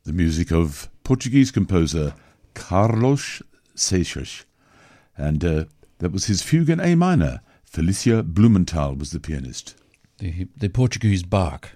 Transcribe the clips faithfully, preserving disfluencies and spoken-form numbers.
the music of Portuguese composer Carlos Seixas. And uh, that was his fugue in A minor. Felicia Blumenthal was the pianist. The, the Portuguese Bach.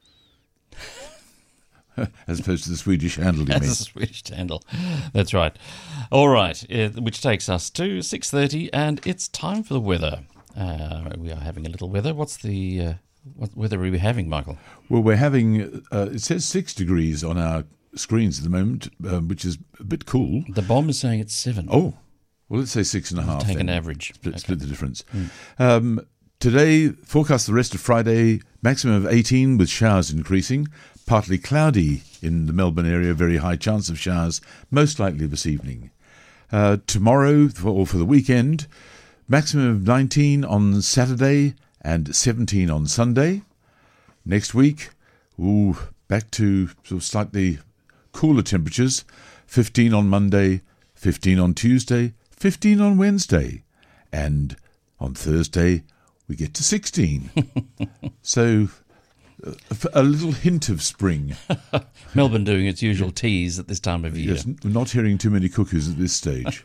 As opposed to the Swedish Handel, you That's mean? the Swedish Handel. That's right. All right, uh, which takes us to six thirty, and it's time for the weather. Uh, we are having a little weather. What's the... Uh, what weather are we having, Michael? Well, we're having, uh, it says six degrees on our screens at the moment, um, which is a bit cool. The bomb is saying it's seven. Oh, well, let's say six and a half. Take then. an average. Split, Okay. split the difference. Mm. Um, today, forecast the rest of Friday, maximum of eighteen with showers increasing. Partly cloudy in the Melbourne area, very high chance of showers, most likely this evening. Uh, tomorrow, for, or for the weekend, maximum of nineteen on Saturday and seventeen on Sunday. Next week, ooh, back to sort of slightly cooler temperatures, fifteen on Monday, fifteen on Tuesday, fifteen on Wednesday, and on Thursday we get to sixteen. So uh, a little hint of spring. Melbourne doing its usual tease at this time of year. Yes, we're not hearing too many cuckoos at this stage.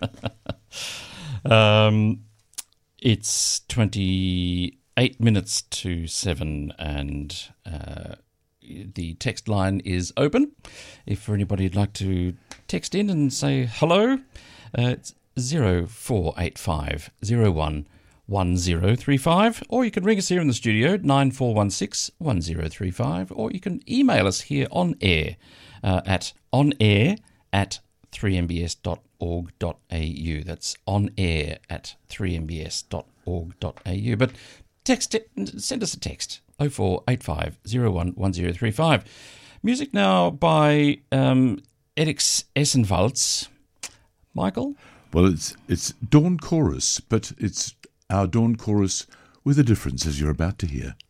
Um, it's twenty-eight minutes to seven, and uh, the text line is open. If for anybody who'd like to text in and say hello, uh, it's zero four eight five zero one one zero three five, or you can ring us here in the studio, nine four one six one zero three five, or you can email us here on air uh, at onair at three m b s dot org dot a u. That's on air at three m b s dot org dot a u. But text it, send us a text, oh four eight five zero one one zero three five. Music now by um, Erix Essenwalds. Michael? Well, it's it's Dawn Chorus, but it's our Dawn Chorus with a difference, as you're about to hear.